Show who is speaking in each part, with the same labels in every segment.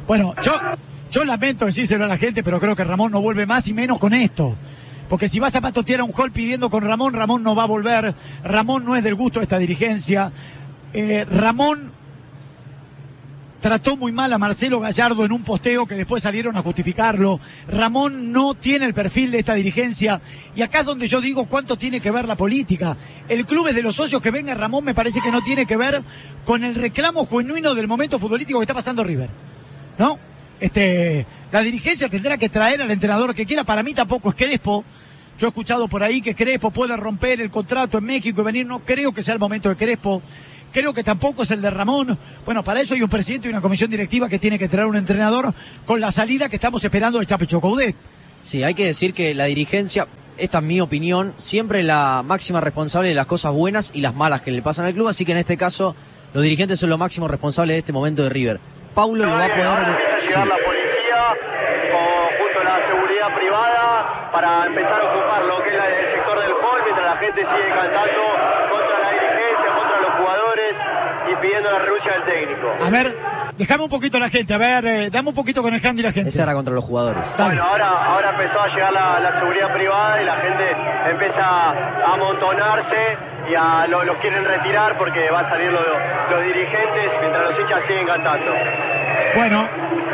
Speaker 1: Bueno, yo lamento decírselo a la gente, pero creo que Ramón no vuelve más y menos con esto. Porque si vas a patotear a un hall pidiendo con Ramón, Ramón no va a volver. Ramón no es del gusto de esta dirigencia. Ramón trató muy mal a Marcelo Gallardo en un posteo que después salieron a justificarlo. Ramón no tiene el perfil de esta dirigencia. Y acá es donde yo digo cuánto tiene que ver la política. El club es de los socios, que venga Ramón me parece que no tiene que ver con el reclamo genuino del momento futbolístico que está pasando River, ¿no? La dirigencia tendrá que traer al entrenador que quiera. Para mí tampoco es Crespo. Yo he escuchado por ahí que Crespo puede romper el contrato en México y venir. No creo que sea el momento de Crespo. Creo que tampoco es el de Ramón. Bueno, para eso hay un presidente y una comisión directiva que tiene que traer un entrenador con la salida que estamos esperando de Chapecho Coudet.
Speaker 2: Sí, hay que decir que la dirigencia, esta es mi opinión, siempre es la máxima responsable de las cosas buenas y las malas que le pasan al club. Así que en este caso, los dirigentes son los máximos responsables de este momento de River. Paulo lo va a poder...
Speaker 3: Llegar la policía junto a la seguridad privada para empezar a ocupar lo que es el sector del hall, mientras la gente sigue cantando contra la dirigencia, contra los jugadores y pidiendo la renuncia del técnico.
Speaker 1: A ver, dejame un poquito a la gente, a ver, dame un poquito con el handy la gente.
Speaker 2: Esa era contra los jugadores.
Speaker 3: Dale. Bueno, ahora empezó a llegar la seguridad privada y la gente empieza a amontonarse y los quieren retirar porque van a salir los dirigentes mientras los hinchas siguen cantando.
Speaker 1: Bueno.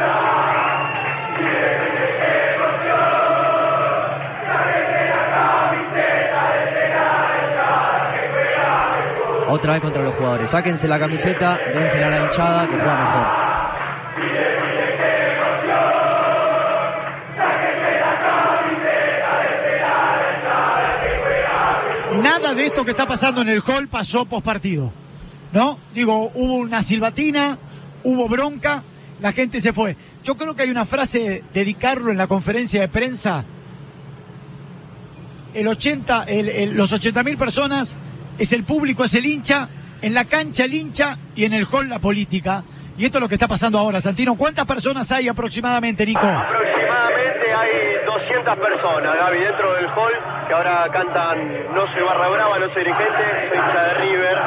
Speaker 2: Otra vez contra los jugadores. Sáquense la camiseta, dénsela a la hinchada que juega mejor.
Speaker 1: Nada de esto que está pasando en el hall pasó pospartido, ¿no? Digo, hubo una silbatina, hubo bronca, la gente se fue. Yo creo que hay una frase de Di Carlo en la conferencia de prensa. Los 80.000 personas es el público, es el hincha, en la cancha el hincha y en el hall la política. Y esto es lo que está pasando ahora, Santino. ¿Cuántas personas hay aproximadamente, Nico?
Speaker 3: Aproximadamente hay 200 personas, Gaby, dentro del hall, que ahora cantan No soy barra brava, no soy dirigente, soy hincha de River.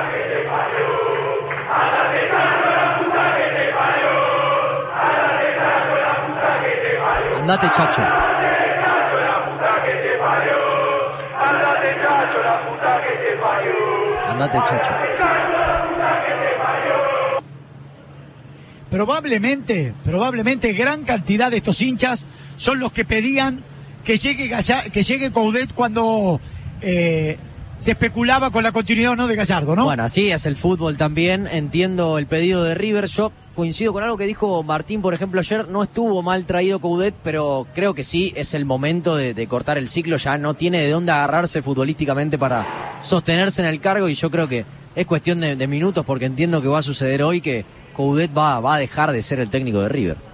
Speaker 2: Andate, Chacho. Andate, Chacho.
Speaker 1: Probablemente gran cantidad de estos hinchas son los que pedían que llegue Coudet cuando se especulaba con la continuidad o no de Gallardo, ¿no?
Speaker 2: Bueno, así es el fútbol también. Entiendo el pedido de River. Yo coincido con algo que dijo Martín, por ejemplo, ayer. No estuvo mal traído Coudet, pero creo que sí es el momento de cortar el ciclo. Ya no tiene de dónde agarrarse futbolísticamente para sostenerse en el cargo, y yo creo que es cuestión de minutos, porque entiendo que va a suceder hoy que Coudet va a dejar de ser el técnico de River.